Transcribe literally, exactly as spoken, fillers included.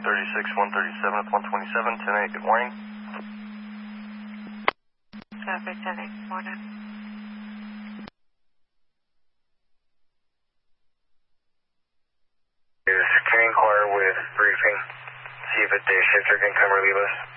thirty-six, one thirty-seven with one twenty-seven, ten eight, good morning. Traffic ten eight, good morning. Can you inquire with briefing, see if a day shifter can come relieve us?